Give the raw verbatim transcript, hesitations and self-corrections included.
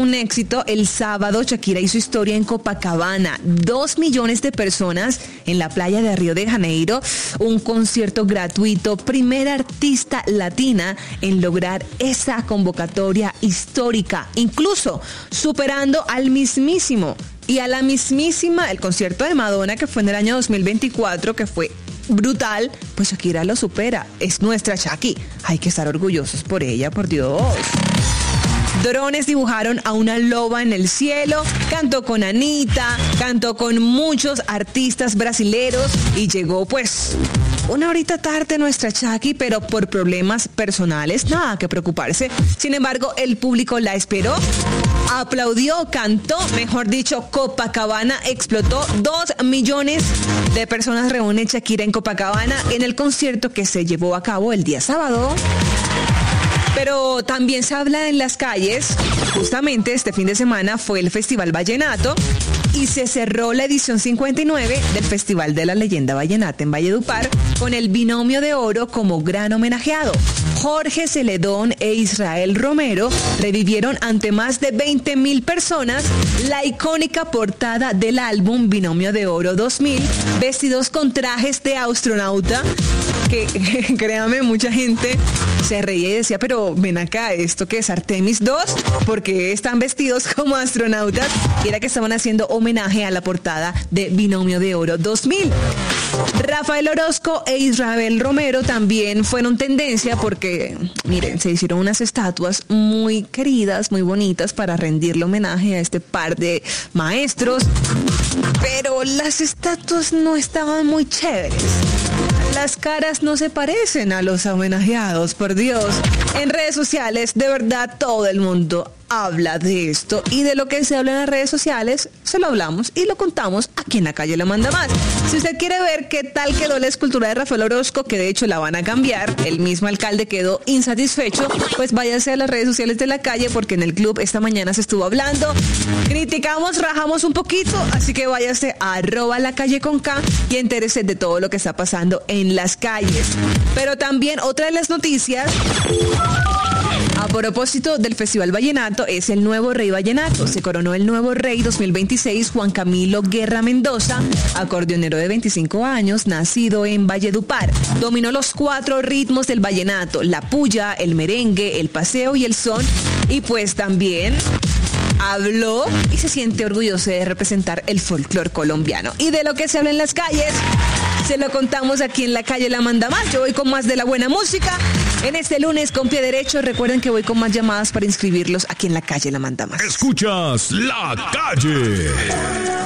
Un éxito, el sábado Shakira hizo historia en Copacabana, dos millones de personas en la playa de Río de Janeiro, un concierto gratuito, primera artista latina en lograr esa convocatoria histórica, incluso superando al mismísimo y a la mismísima el concierto de Madonna que fue en el año dos mil veinticuatro, que fue brutal, pues Shakira lo supera, es nuestra Shaki, hay que estar orgullosos por ella, por Dios. Drones dibujaron a una loba en el cielo, cantó con Anita, cantó con muchos artistas brasileros y llegó pues una horita tarde nuestra Shaki, pero por problemas personales, nada que preocuparse. Sin embargo, el público la esperó, aplaudió, cantó, mejor dicho, Copacabana explotó. Dos millones de personas reúnen Shakira en Copacabana en el concierto que se llevó a cabo el día sábado. Pero también se habla en las calles. Justamente este fin de semana fue el Festival Vallenato y se cerró la edición cincuenta y nueve del Festival de la Leyenda Vallenata en Valledupar con el Binomio de Oro como gran homenajeado. Jorge Celedón e Israel Romero revivieron ante más de veinte mil personas la icónica portada del álbum Binomio de Oro dos mil, vestidos con trajes de astronauta, que créame, mucha gente se reía y decía, pero ven acá, ¿esto qué es Artemis dos? Porque están vestidos como astronautas, y era que estaban haciendo homenaje a la portada de Binomio de Oro dos mil. Rafael Orozco e Israel Romero también fueron tendencia porque, miren, se hicieron unas estatuas muy queridas, muy bonitas para rendirle homenaje a este par de maestros, pero las estatuas no estaban muy chéveres. Las caras no se parecen a los homenajeados, por Dios. En redes sociales, de verdad, todo el mundo habla de esto, y de lo que se habla en las redes sociales se lo hablamos y lo contamos aquí en La Calle La Manda Más. Si usted quiere ver qué tal quedó la escultura de Rafael Orozco, que de hecho la van a cambiar, el mismo alcalde quedó insatisfecho, pues váyase a las redes sociales de La Calle, porque en el club esta mañana se estuvo hablando, criticamos, rajamos un poquito, así que váyase a arroba La Calle con K y entérese de todo lo que está pasando en las calles. Pero también otra de las noticias a propósito del Festival Vallenato es el nuevo Rey Vallenato. Se coronó el nuevo Rey dos mil veintiséis, Juan Camilo Guerra Mendoza, acordeonero de veinticinco años, nacido en Valledupar. Dominó los cuatro ritmos del vallenato, la puya, el merengue, el paseo y el son. Y pues también habló y se siente orgulloso de representar el folclore colombiano. Y de lo que se habla en las calles, se lo contamos aquí en La Calle La Manda Más. Yo voy con más de la buena música en este lunes con pie derecho. Recuerden que voy con más llamadas para inscribirlos aquí en La Calle La Manda Más. Escuchas La Calle.